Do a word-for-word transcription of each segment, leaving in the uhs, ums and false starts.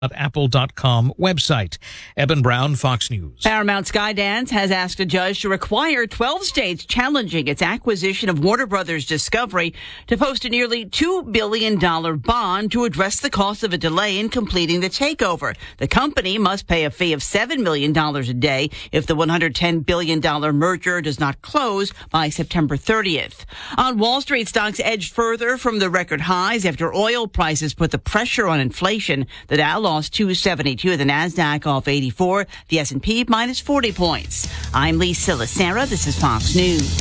apple dot com website. Eben Brown, Fox News. Paramount Skydance has asked a judge to require twelve states challenging its acquisition of Warner Brothers Discovery to post a nearly two billion dollars bond to address the cost of a delay in completing the takeover. The company must pay a fee of seven million dollars a day if the one hundred ten billion dollars merger does not close by September thirtieth. On Wall Street, stocks edged further from the record highs after oil prices put the pressure on inflation. The Dow lost two seventy-two, the Nasdaq off eighty-four, the S and P minus forty points. I'm Lisa Lacera. This is Fox News.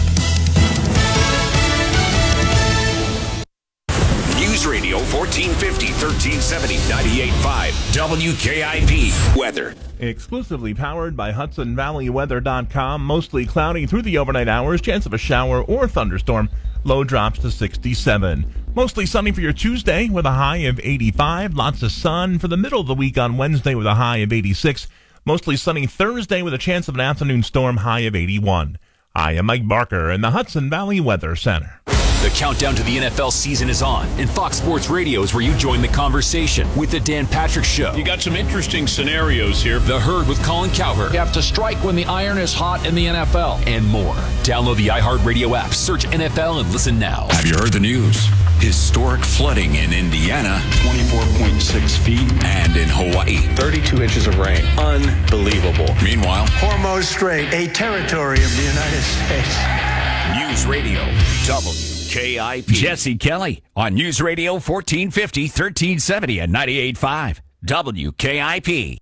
News Radio fourteen fifty, thirteen seventy, ninety-eight point five W K I P weather. Exclusively powered by Hudson Valley Weather dot com. Mostly cloudy through the overnight hours. Chance of a shower or thunderstorm. Low drops to sixty-seven. Mostly sunny for your Tuesday with a high of eighty-five. Lots of sun for the middle of the week on Wednesday with a high of eighty-six. Mostly sunny Thursday with a chance of an afternoon storm, high of eighty-one. I am Mike Barker in the Hudson Valley Weather Center. The countdown to the N F L season is on, and Fox Sports Radio is where you join the conversation with the Dan Patrick Show. You got some interesting scenarios here. The Herd with Colin Cowherd. You have to strike when the iron is hot in the N F L. And more. Download the iHeartRadio app, search N F L, and listen now. Have you heard the news? Historic flooding in Indiana. twenty-four point six feet. And in Hawaii. thirty-two inches of rain. Unbelievable. Meanwhile, Hormuz Strait, a territory of the United States. News Radio W K I P. Jesse Kelly on News Radio fourteen fifty, thirteen seventy, and ninety-eight point five W K I P.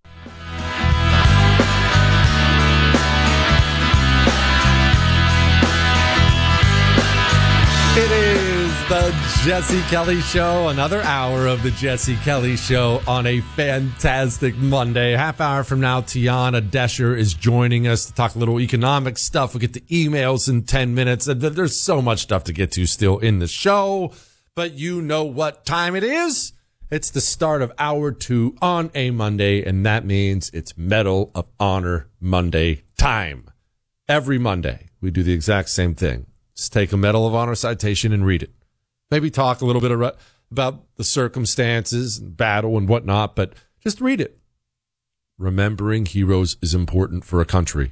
It is the Jesse Kelly Show, another hour of the Jesse Kelly Show on a fantastic Monday. Half hour from now, Tiana Desher is joining us to talk a little economic stuff. We'll get to emails in ten minutes. There's so much stuff to get to still in the show, but you know what time it is. It's the start of hour two on a Monday, and that means it's Medal of Honor Monday time. Every Monday, we do the exact same thing. Just take a Medal of Honor citation and read it. Maybe talk a little bit about the circumstances and battle and whatnot, but just read it. Remembering heroes is important for a country.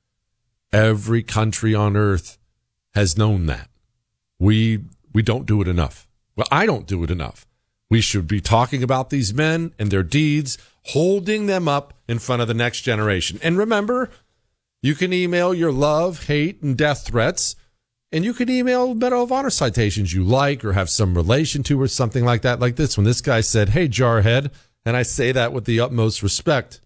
Every country on earth has known that. We we don't do it enough. Well, I don't do it enough. We should be talking about these men and their deeds, holding them up in front of the next generation. And remember, you can email your love, hate, and death threats. And you can email Medal of Honor citations you like or have some relation to or something like that, like this one. This guy said, "Hey, Jarhead," and I say that with the utmost respect.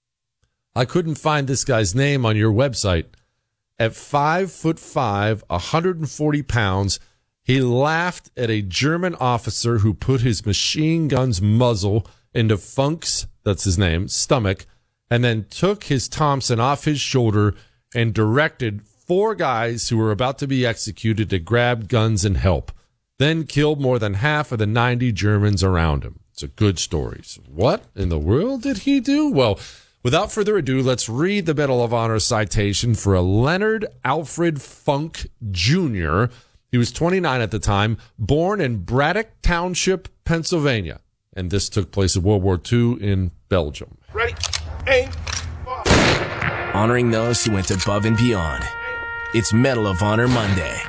I couldn't find this guy's name on your website. At five foot five, one hundred forty pounds, he laughed at a German officer who put his machine gun's muzzle into Funk's, that's his name, stomach, and then took his Thompson off his shoulder and directed four guys who were about to be executed to grab guns and help, then killed more than half of the ninety Germans around him. It's a good story. So what in the world did he do? Well, without further ado, let's read the Medal of Honor citation for a Leonard Alfred Funk Junior He was twenty-nine at the time, born in Braddock Township, Pennsylvania. And this took place in World War Two in Belgium. Ready, aim, fire. Honoring those who went above and beyond. It's Medal of Honor Monday.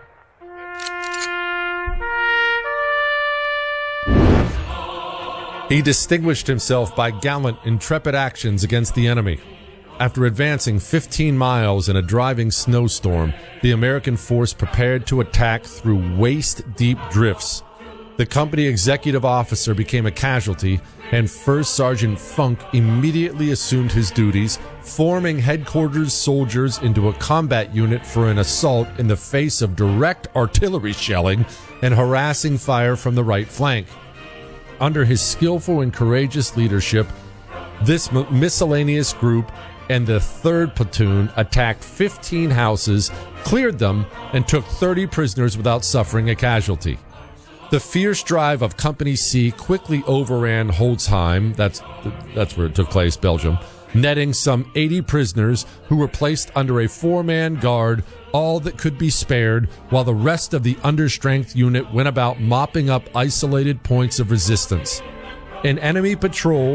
He distinguished himself by gallant, intrepid actions against the enemy. After advancing fifteen miles in a driving snowstorm, the American force prepared to attack through waist-deep drifts. The company executive officer became a casualty, and First Sergeant Funk immediately assumed his duties, forming headquarters soldiers into a combat unit for an assault in the face of direct artillery shelling and harassing fire from the right flank. Under his skillful and courageous leadership, this miscellaneous group and the third platoon attacked fifteen houses, cleared them, and took thirty prisoners without suffering a casualty. The fierce drive of Company C quickly overran Holzheim, that's, that's where it took place, Belgium, netting some eighty prisoners who were placed under a four-man guard, all that could be spared, while the rest of the understrength unit went about mopping up isolated points of resistance. An enemy patrol